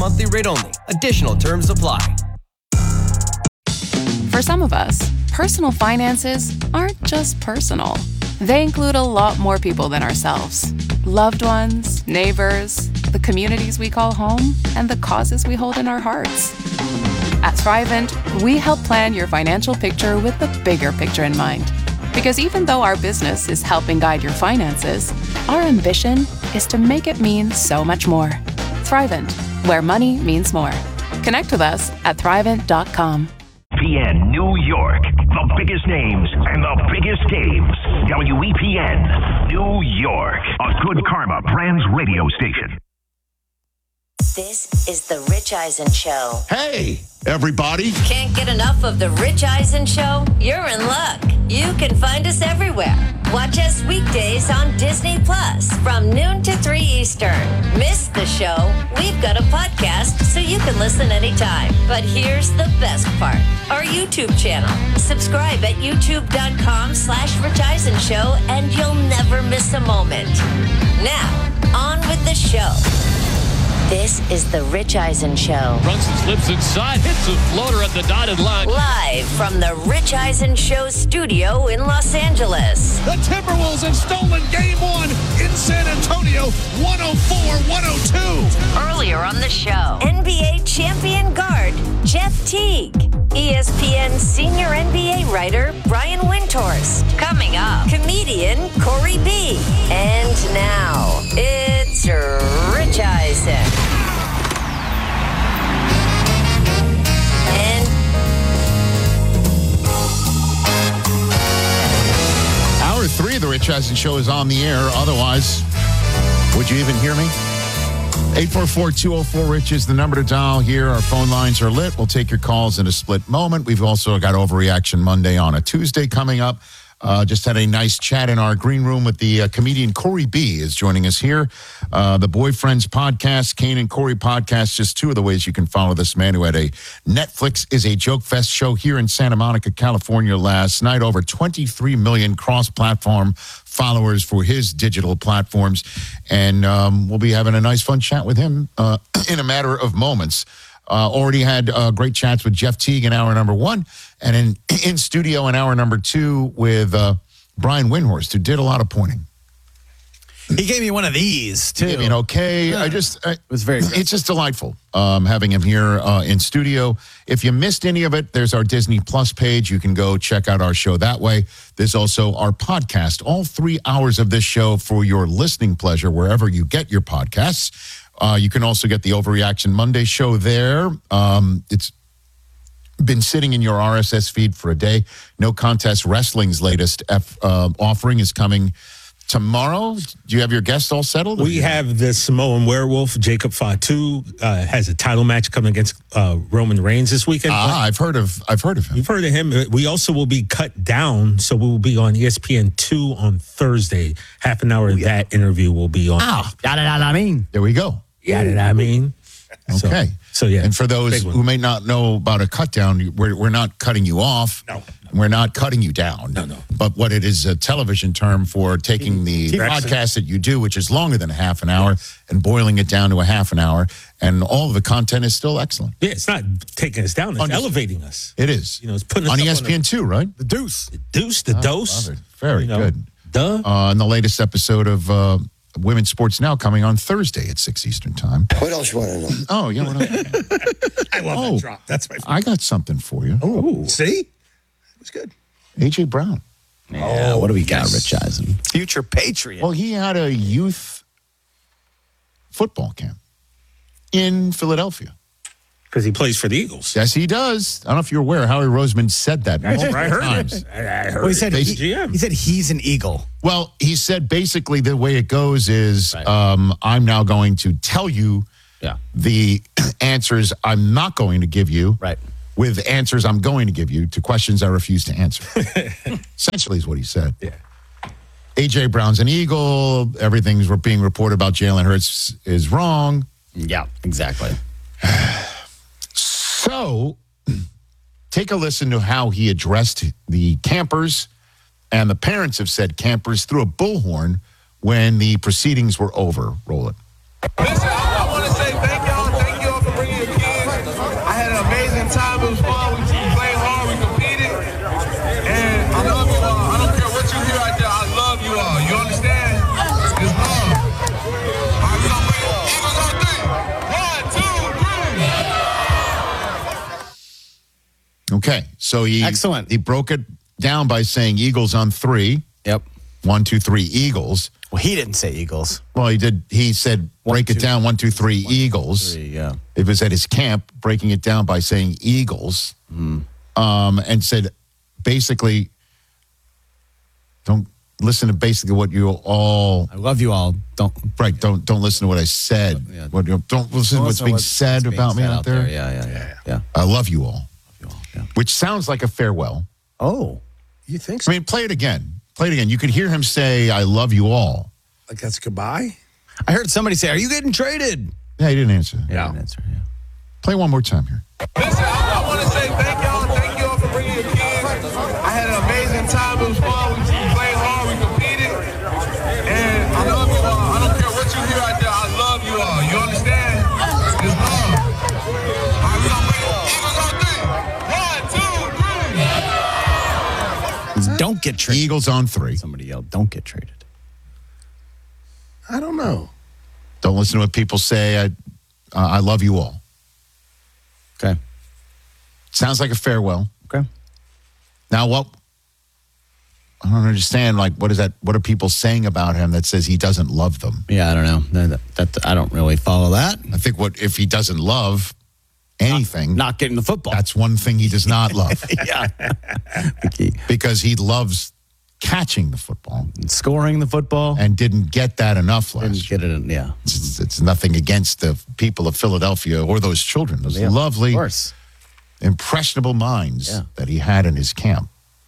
Monthly rate only. Additional terms apply. For some of us, personal finances aren't just personal. They include a lot more people than ourselves. Loved ones, neighbors, the communities we call home, and the causes we hold in our hearts. At Thrivent, we help plan your financial picture with the bigger picture in mind. Because even though our business is helping guide your finances, our ambition is to make it mean so much more. Thrivent, where money means more. Connect with us at Thrivent.com. WEPN New York, the biggest names and the biggest games. WEPN New York, a Good Karma Brands radio station. This is the Rich Eisen Show. Hey, everybody. Can't get enough of the Rich Eisen Show? You're in luck. You can find us everywhere. Watch us weekdays on Disney Plus from noon to 3 Eastern. Miss the show? We've got a podcast so you can listen anytime. But here's the best part. Our YouTube channel. Subscribe at youtube.com/Rich Eisen Show and you'll never miss a moment. Now, on with the show. This is the Rich Eisen Show. Runs and slips inside, hits a floater at the dotted line. Live from the Rich Eisen Show studio in Los Angeles. The Timberwolves have stolen Game 1 in San Antonio, 104-102. Earlier on the show, NBA champion guard Jeff Teague. ESPN senior NBA writer Brian Windhorst. Coming up, comedian Corey B. And now, it's Rich Eisen. Hour 3 of the Rich Eisen Show is on the air. Otherwise, would you even hear me? 844-204-RICH is the number to dial here. Our phone lines are lit. We'll take your calls in a split moment. We've also got Overreaction Monday on a Tuesday coming up. Just had a nice chat in our green room with the comedian Corey B. is joining us here. The Boyfriends podcast, Kane and Corey podcast, just two of the ways you can follow this man who had a Netflix is a Joke Fest show here in Santa Monica, California last night. Over 23 million cross-platform followers for his digital platforms. And we'll be having a nice, fun chat with him in a matter of moments. Already had great chats with Jeff Teague in hour number 1, and in studio in hour number 2 with Brian Windhorst, who did a lot of pointing. He gave me one of these, too. He gave me an okay. Yeah. It was very good. It's just delightful having him here in studio. If you missed any of it, there's our Disney Plus page. You can go check out our show that way. There's also our podcast, all 3 hours of this show for your listening pleasure, wherever you get your podcasts. You can also get the Overreaction Monday show there. It's been sitting in your RSS feed for a day. No Contest Wrestling's latest offering is coming tomorrow. Do you have your guests all settled? We have the Samoan Werewolf, Jacob Fatu, has a title match coming against Roman Reigns this weekend. I've heard of him. You've heard of him. We also will be cut down, so we will be on ESPN2 on Thursday. Half an hour of that interview will be on. There we go. Okay. So yeah. And for those who may not know about a cut down, we're not cutting you off. No. We're not cutting you down. No. But what it is a television term for taking the podcast that you do, which is longer than a half an hour, and boiling it down to a half an hour. And all of the content is still excellent. Yeah, it's not taking us down. It's elevating us. It is. It's putting us on up ESPN2, right? The Deuce. The Dose. Love it. Very good. And the latest episode of Women's Sports Now coming on Thursday at 6 Eastern Time. What else you want to know? Oh, you know what? I love that drop. That's my favorite. I got something for you. Oh, see? It was good. A.J. Brown. Yeah, what do we got, Rich Eisen? Future Patriot. Well, he had a youth football camp in Philadelphia. Because he plays for the Eagles. Yes, he does. I don't know if you're aware. Howie Roseman said that multiple times. I heard Well, he said GM. he said he's an Eagle. Well, he said basically the way it goes is I'm now going to tell you the answers I'm not going to give you with answers I'm going to give you to questions I refuse to answer. Essentially is what he said. Yeah. A.J. Brown's an Eagle. Everything's being reported about Jalen Hurts is wrong. Yeah, exactly. So take a listen to how he addressed the campers, and the parents have said campers through a bullhorn when the proceedings were over. Roll it. Listen, I want to say thank y'all for Okay, so Excellent. He broke it down by saying Eagles on 3. Yep. 1, 2, 3 Eagles. Well, he didn't say Eagles. Well, he did. He said break it down 1, 2, 3 Eagles. 3, yeah. It was at his camp, breaking it down by saying Eagles, and said basically, don't listen to basically what you all. I love you all. Don't Don't listen to what I said. Yeah. Don't listen to what's being said about me out there. Yeah. I love you all, Yeah. which sounds like a farewell. Oh, you think so? I mean, play it again. Play it again. You could hear him say, "I love you all." Like that's goodbye? I heard somebody say, "Are you getting traded?" Yeah, he didn't answer. Yeah. Didn't answer, yeah. Play one more time here. Listen, I want to say thank y'all. Thank y'all for bringing your kids. I had an amazing time. It was fun. We played hard. We competed. And I love you all. I don't care what you hear out there. I love you all. You understand? It's love. All right, we're going to bring Eagles on 3. 1, 2, 3. Don't get traded. Eagles on 3. Somebody yelled, "Don't get traded." I don't know. Don't listen to what people say. I love you all. Okay. Sounds like a farewell. Okay. Now, what? I don't understand. Like, what is that? What are people saying about him that says he doesn't love them? Yeah, I don't know. That I don't really follow that. I think if he doesn't love anything, Not getting the football. that's one thing he does not love. yeah. Because he loves catching the football Scoring the football. and didn't get that enough last Didn't year. get it in. Yeah. It's nothing against the people of Philadelphia or those children, those lovely, Of course. impressionable minds that he had in his camp.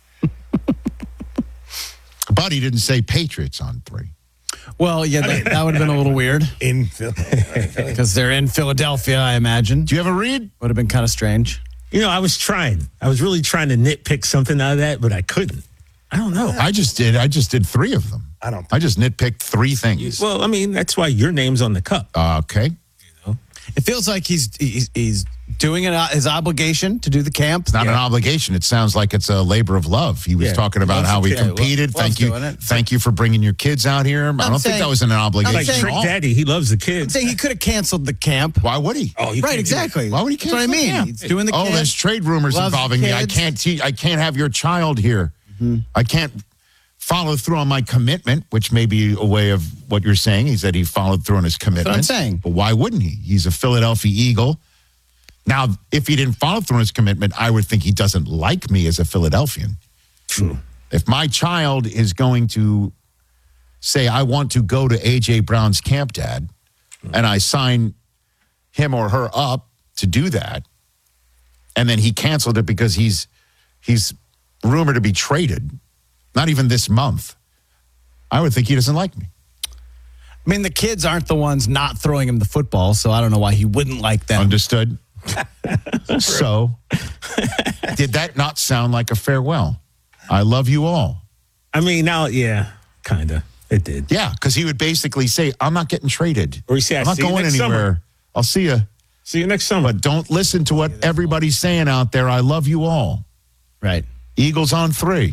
But he didn't say Patriots on 3. Well, yeah, that would have been a little weird In Philadelphia. because they're in Philadelphia, I imagine. Do you have a read? Would have been kind of strange. You know, I was trying. I was really trying to nitpick something out of that, but I couldn't. I don't know. I just did 3 of them. I just nitpicked 3 things. Well, I mean, that's why your name's on the cup. Okay. It feels like he's doing his obligation to do the camp. It's not an obligation. It sounds like it's a labor of love. He was talking about how he competed. Loves doing it. Thank you for bringing your kids out here. I don't think that was an obligation. Like at Trick all. Daddy, he loves the I'm kids. saying he could have canceled the camp. Why would he? Oh, you Right, can't do exactly. Why would he That's what I cancel the mean. camp? He's doing the camp. there's trade rumors Loves involving me. I kids. I can't have your child here. I can't follow through on my commitment, which may be a way of what you're saying. He said he followed through on his commitment. I'm saying. But why wouldn't he? He's a Philadelphia Eagle. Now, if he didn't follow through on his commitment, I would think he doesn't like me as a Philadelphian. True. If my child is going to say, I want to go to A.J. Brown's camp, Dad, and I sign him or her up to do that, and then he canceled it because he's rumored to be traded, not even this month, I would think he doesn't like me. I mean, the kids aren't the ones not throwing him the football, so I don't know why he wouldn't like them. Understood? So, did that not sound like a farewell? I love you all. I mean, now, yeah, kind of. It did. Yeah, because he would basically say, I'm not getting traded. Or he say, I'm not "See you going next anywhere. summer." I'll see you. See you next summer. But don't listen to what everybody's saying out there. I love you all. Right. Eagles on 3.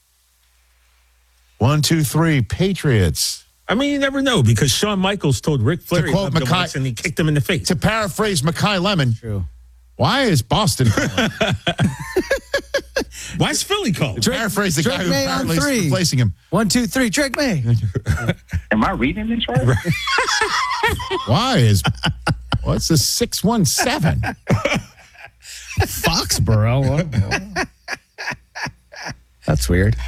1, 2, 3. Patriots. I mean, you never know because Shawn Michaels told Ric Flair he quote loved him Mackay- once and he kicked him in the face. To paraphrase Mackay Lemon, True. why is Boston calling? Why is Philly called? To paraphrase the guy who May on apparently is 3. replacing him. 1, 2, 3. Trick me. Am I reading this right? Why is what's the 617? Foxborough. That's weird.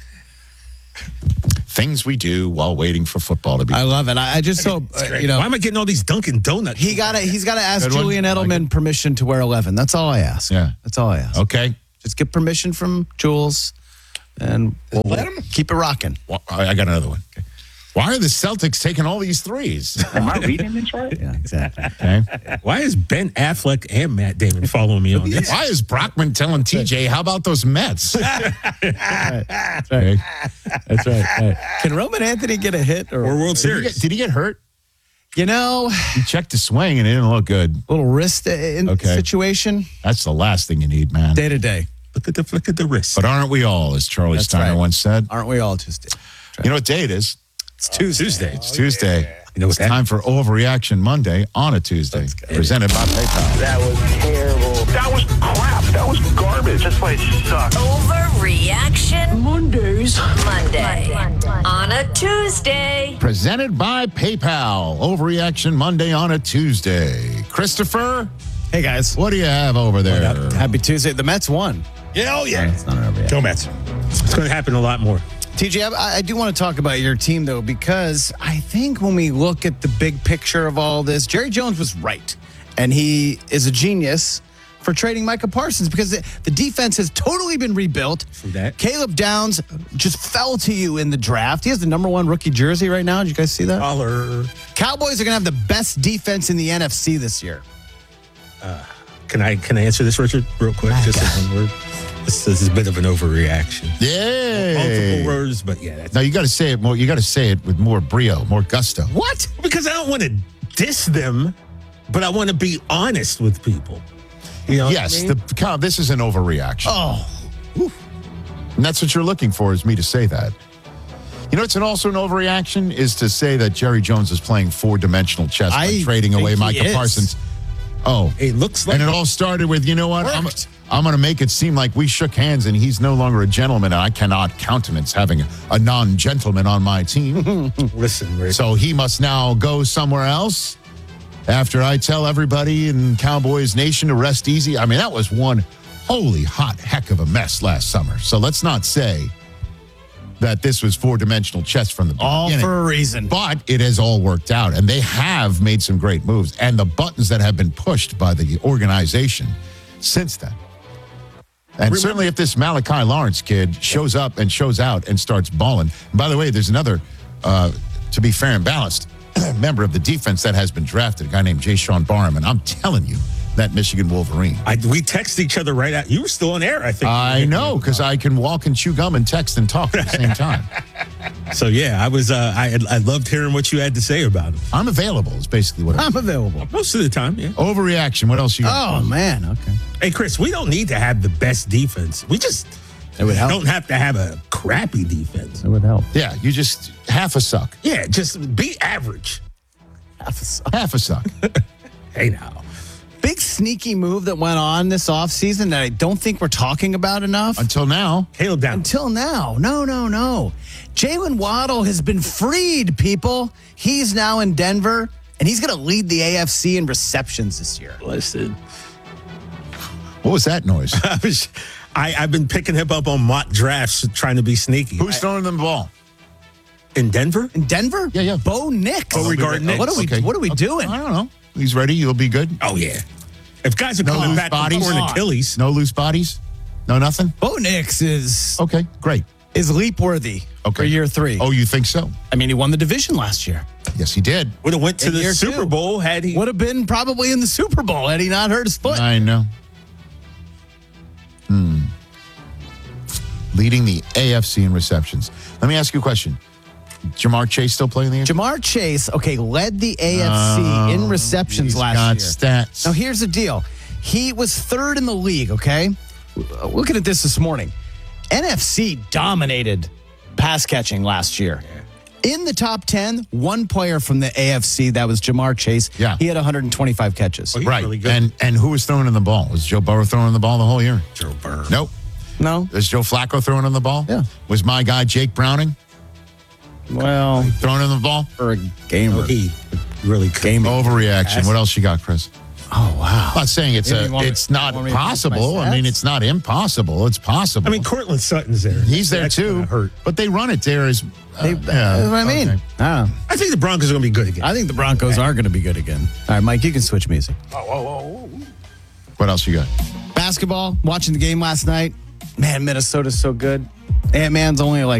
Things we do while waiting for football to be. I love it. I just hope Why am I getting all these Dunkin' Donuts? he's got to ask Good one. Julian Like Edelman permission to wear 11. That's all I ask. Yeah. That's all I ask. Okay. Just get permission from Jules, and we'll keep it rocking. Well, I got another one. Okay. Why are the Celtics taking all these threes? Am I reading this right? Yeah, exactly. Okay. Why is Ben Affleck and Matt Damon following me on this? Why is Brockman telling TJ, how about those Mets? That's right. That's right. Can Roman Anthony get a hit Or World Series? Did he get hurt? You know, He checked his swing and it didn't look good. little wrist situation That's the last thing you need, man. day to day. Look at the flick of the wrist. But aren't we all, as Charlie That's Steiner right. once said? Aren't we all just? You know what day it is? It's Tuesday. It's Tuesday. You know what's Time for Overreaction Monday on a Tuesday. Presented by PayPal. That was terrible. That was crap. That was garbage. This place sucks. Overreaction Mondays. Monday. On a Tuesday. Presented by PayPal. Overreaction Monday on a Tuesday. Christopher, Hey, guys. what do you have over there? Happy Tuesday. The Mets won. Yeah, oh yeah. It's not an overreaction. Go Mets. It's going to happen a lot more. TJ, I do want to talk about your team, though, because I think when we look at the big picture of all this, Jerry Jones was right. And he is a genius for trading Micah Parsons because the defense has totally been rebuilt. True that. Caleb Downs just fell to you in the draft. He has the number 1 rookie jersey right now. Did you guys see that? Holler. Cowboys are going to have the best defense in the NFC this year. Can I answer this, Richard, real quick? Just in one word. This is a bit of an overreaction. Yeah. Multiple words, but yeah. That's Now you got to say it more. You got to say it with more brio, more gusto. What? Because I don't want to diss them, but I want to be honest with people. You know? Yes, what I mean? this is an overreaction. Oh, And that's what you're looking for, is me to say that. You know, it's also an overreaction is to say that Jerry Jones is playing 4-dimensional chess by trading away think he Micah is. Parsons. Oh, It looks like and it all started with, you know what? Worked. I'm going to make it seem like we shook hands and he's no longer a gentleman, and I cannot countenance having a non-gentleman on my team. Listen, Rick. So he must now go somewhere else after I tell everybody in Cowboys Nation to rest easy. I mean, that was one holy hot heck of a mess last summer. So let's not say that this was 4-dimensional chess from the all beginning. for a reason. But it has all worked out, and they have made some great moves. And the buttons that have been pushed by the organization since then. And certainly if this Malachi Lawrence kid shows up and shows out and starts balling. And by the way, there's another, to be fair and balanced, member of the defense that has been drafted, a guy named Jay Sean Barham. And I'm telling you, that Michigan Wolverine. We text each other right out. You were still on air, I think. I know, because I can walk and chew gum and text and talk at the same time. So, yeah, I was. I loved hearing what you had to say about him. I'm available is basically what I'm available. Most of the time, yeah. Overreaction. What else you got? Oh, man. Okay. Hey, Chris, we don't need to have the best defense. We just It would help. don't have to have a crappy defense. It would help. Yeah, you just half a suck. Yeah, just be average. Half a suck. Hey, now. Big sneaky move that went on this offseason that I don't think we're talking about enough. Until now. Caleb down. Until now. No. Jalen Waddle has been freed, people. He's now in Denver, and he's going to lead the AFC in receptions this year. Listen. What was that noise? I've been picking him up on mock drafts trying to be sneaky. Who's throwing them the ball? In Denver? In Denver? Yeah. Bo Nix. Beauregard Nix. What are we doing? I don't know. He's ready. You'll be good. Oh, yeah. If guys are coming loose back from bodies? torn Achilles. No loose bodies? No nothing? Bo Nix is Okay, great. leap worthy Okay. for year 3. Oh, you think so? I mean, he won the division last year. Yes, he did. Would have went to In the year Super 2. Bowl had he. Would have been probably in the Super Bowl had he not hurt his foot. I know. Leading the AFC in receptions. Let me ask you a question. Jamar Chase still playing the AFC? Jamar Chase, led the AFC in receptions last got year. stats. Now, here's the deal. He was 3rd in the league, okay? Looking at this morning. NFC dominated pass catching last year. In the top 10, one player from the AFC, that was Jamar Chase. Yeah. He had 125 catches. He's Right. really good. And who was throwing in the ball? Was Joe Burrow throwing in the ball the whole year? Joe Burrow. Nope. No? Was Joe Flacco throwing in the ball? Yeah. Was my guy Jake Browning Well, throwing in the ball? for a gamer. He really could. Overreaction. What else you got, Chris? Oh, wow. I'm not saying it's Maybe you want me- it's not you want me to post my possible. I mean, stats? it's not impossible. It's possible. I mean, Cortland Sutton's there. he's there That's too. gonna hurt. But they run it there as That's what I mean. okay. I don't know. I think the Broncos are going to be good again. I think the Broncos are going to be good again. All right, Mike, you can switch music. What else you got? Basketball, watching the game last night. Man, Minnesota's so good. Ant-Man's only like